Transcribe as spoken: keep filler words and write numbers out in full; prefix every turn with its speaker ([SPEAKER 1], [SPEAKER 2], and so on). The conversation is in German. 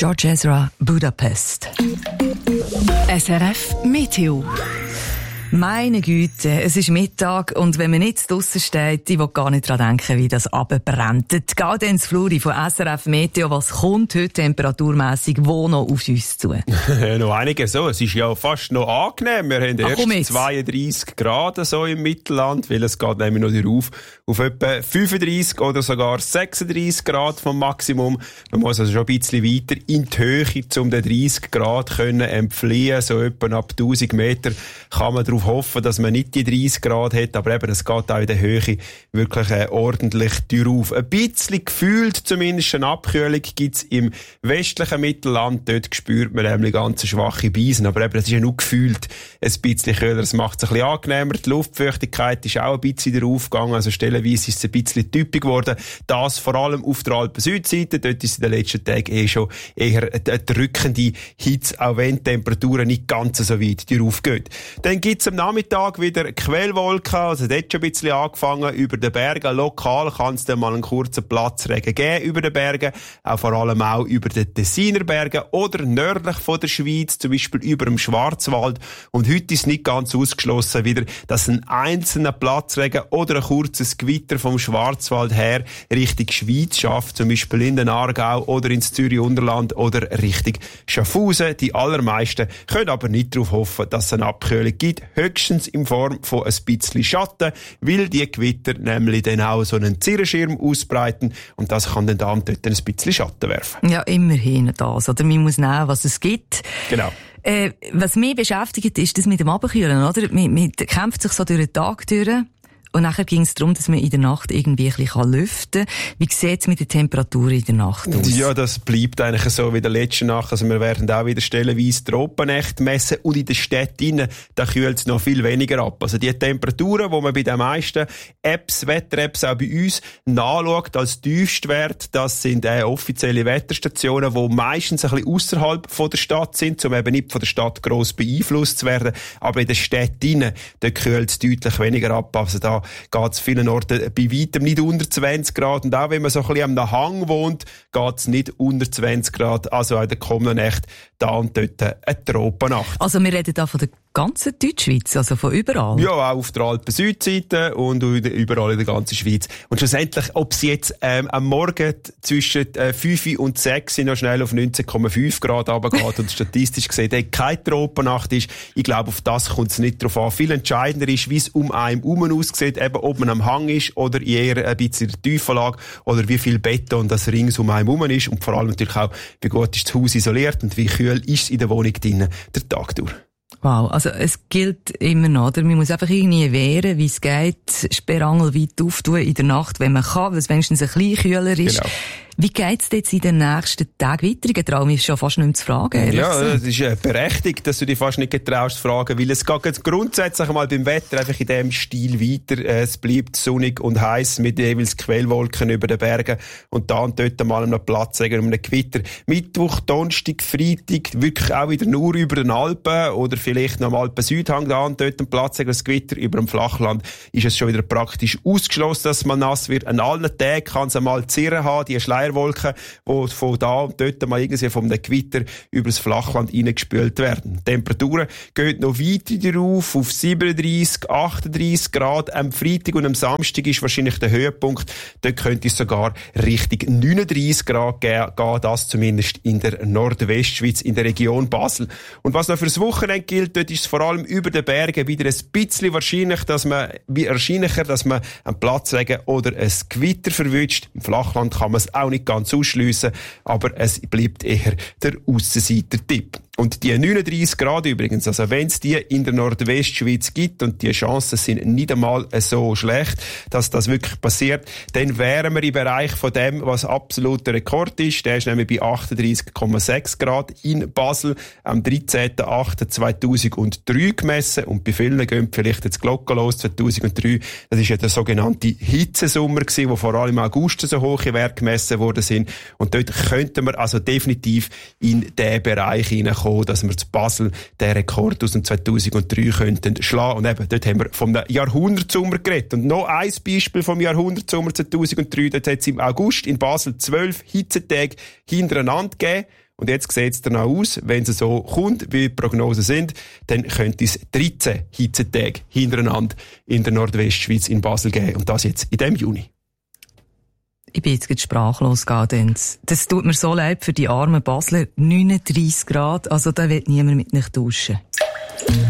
[SPEAKER 1] George Ezra, Budapest.
[SPEAKER 2] S R F Meteo.
[SPEAKER 1] Meine Güte, es ist Mittag und wenn man nicht draussen steht, ich will gar nicht daran denken, wie das runterbrennt. Die Gaudenz Fluri von S R F Meteo, was kommt heute temperaturmässig wo noch auf uns zu?
[SPEAKER 3] Noch einige so, es ist ja fast noch angenehm. Wir haben
[SPEAKER 1] Ach,
[SPEAKER 3] erst zweiunddreissig Grad so im Mittelland, weil es geht nämlich noch rauf auf etwa fünfunddreissig oder sogar sechsunddreissig Grad vom Maximum. Man muss also schon ein bisschen weiter in die Höhe, um den dreißig Grad können entfliehen. So etwa ab tausend Meter kann man darauf hoffen, dass man nicht die dreißig Grad hat, aber eben, es geht auch in der Höhe wirklich äh, ordentlich drauf. Ein bisschen gefühlt zumindest eine Abkühlung gibt's im westlichen Mittelland. Dort spürt man nämlich ganz schwache Beisen, aber eben, es ist ja nur gefühlt ein bisschen kühler. Es macht es ein bisschen angenehmer. Die Luftfeuchtigkeit ist auch ein bisschen drauf gegangen, also stellenweise ist es ein bisschen typisch geworden. Das vor allem auf der Alpen-Südseite. Dort ist es in den letzten Tagen eh schon eher eine drückende Hitze, auch wenn die Temperaturen nicht ganz so weit drauf gehen. Dann gibt's am Nachmittag wieder Quellwolken, also dort schon ein bisschen angefangen über den Bergen. Lokal kann es dann mal einen kurzen Platzregen geben über den Bergen, auch vor allem auch über den Tessiner Bergen oder nördlich von der Schweiz, zum Beispiel über dem Schwarzwald. Und heute ist nicht ganz ausgeschlossen wieder, dass ein einzelner Platzregen oder ein kurzes Gewitter vom Schwarzwald her Richtung Schweiz schafft, zum Beispiel in den Aargau oder ins Zürich-Unterland oder Richtung Schaffhausen. Die allermeisten können aber nicht darauf hoffen, dass es eine Abkühlung gibt, höchstens in Form von ein bisschen Schatten, weil die Gewitter nämlich dann auch so einen Zirrenschirm ausbreiten und das kann dann da und dort ein bisschen Schatten werfen.
[SPEAKER 1] Ja, immerhin das, oder? Man muss nehmen, was es gibt.
[SPEAKER 3] Genau.
[SPEAKER 1] Äh, was mich beschäftigt, ist das mit dem Abkühlen, oder? Man, man kämpft sich so durch den Tag durch. Und nachher ging es darum, dass man in der Nacht irgendwie ein bisschen lüften kann. Wie sieht es mit der Temperatur in der Nacht aus?
[SPEAKER 3] Ja, das bleibt eigentlich so wie der letzte Nacht. Also wir werden auch wieder stellenweise Tropennächte messen und in den Städten, da kühlt es noch viel weniger ab. Also die Temperaturen, die man bei den meisten Apps, Wetter-Apps auch bei uns nachschaut als Tiefstwert, das sind äh, offizielle Wetterstationen, die meistens ein bisschen ausserhalb von der Stadt sind, um eben nicht von der Stadt gross beeinflusst zu werden. Aber in den Städten, da kühlt es deutlich weniger ab. Also da geht es vielen Orten bei weitem nicht unter zwanzig Grad. Und auch wenn man so ein bisschen am Hang wohnt, geht es nicht unter zwanzig Grad. Also auch in der kommenden Nacht da und dort eine Tropennacht.
[SPEAKER 1] Also wir reden da von der ganzen Deutschschweiz, also von überall?
[SPEAKER 3] Ja, auch auf der Alpen-Südseite und überall in der ganzen Schweiz. Und schlussendlich, ob es jetzt ähm, am Morgen zwischen äh, fünf und sechs noch schnell auf neunzehn Komma fünf Grad runtergeht und statistisch gesehen keine Tropennacht ist, ich glaube, auf das kommt es nicht drauf an. Viel entscheidender ist, wie es um einen herum aussieht, eben ob man am Hang ist oder eher ein bisschen in der Tiefenlage oder wie viel Beton das rings um einen herum ist und vor allem natürlich auch, wie gut ist das Haus isoliert und wie kühl ist es in der Wohnung drinnen der Tag durch.
[SPEAKER 1] Wow, also es gilt immer noch, oder? Man muss einfach irgendwie wehren, wie es geht, Sperrangel weit auftun in der Nacht, wenn man kann, weil es wenigstens ein bisschen kühler ist. Genau. Wie geht's dir jetzt in den nächsten Tagen weiter? Ich traue mich schon fast nicht mehr zu fragen.
[SPEAKER 3] Ja, es ist äh, berechtigt, dass du dich fast nicht getraust zu fragen, weil es geht grundsätzlich mal beim Wetter einfach in dem Stil weiter. Äh, es bleibt sonnig und heiß mit jeweils Quellwolken über den Bergen und da und dort mal einem Platzregen und einem Gewitter. Mittwoch, Donnerstag, Freitag wirklich auch wieder nur über den Alpen oder vielleicht noch am Alpen-Südhang da und dort ein Platzregen, das Gewitter. Über dem Flachland ist es schon wieder praktisch ausgeschlossen, dass man nass wird. An allen Tagen kann es einmal Zirren haben, die Schleierwolken, die von da und dort mal irgendwie von einem Gewitter über das Flachland reingespült werden. Die Temperaturen gehen noch weiter drauf, auf siebenunddreissig, achtunddreissig Grad. Am Freitag und am Samstag ist wahrscheinlich der Höhepunkt. Dort könnte es sogar Richtung neununddreissig Grad gehen, das zumindest in der Nordwestschweiz, in der Region Basel. Und was noch fürs Wochenende gilt, dort ist es vor allem über den Bergen wieder ein bisschen wahrscheinlich, dass man, wie wahrscheinlicher, dass man einen Platzregen oder ein Gewitter verwünscht. Im Flachland kann man es auch nicht ganz ausschliessen, aber es bleibt eher der Aussenseiter-Tipp. Und die neununddreissig Grad übrigens, also wenn es die in der Nordwestschweiz gibt und die Chancen sind nicht einmal so schlecht, dass das wirklich passiert, dann wären wir im Bereich von dem, was absoluter Rekord ist. Der ist nämlich bei achtunddreissig Komma sechs Grad in Basel am dreizehnten achten zweitausenddrei gemessen und bei vielen gehen vielleicht jetzt Glocken los, zweitausenddrei. Das ist ja der sogenannte Hitzesommer gewesen, wo vor allem im August so hohe Werte gemessen worden sind und dort könnten wir also definitiv in diesen Bereich hineinkommen, dass wir zu Basel den Rekord aus dem zweitausenddrei könnten schlagen. Und eben, dort haben wir vom Jahrhundertsommer geredet. Und noch ein Beispiel vom Jahrhundertsommer zweitausenddrei, dort hat es im August in Basel zwölf Hitzetage hintereinander gegeben. Und jetzt sieht es danach aus, wenn es so kommt, wie die Prognosen sind, dann könnte es dreizehn Hitzetage hintereinander in der Nordwestschweiz in Basel geben. Und das jetzt in diesem Juni.
[SPEAKER 1] Ich bin jetzt gerade sprachlos, Gadenz. Das tut mir so leid für die armen Basler. neununddreissig Grad, also da will niemand mit nicht duschen.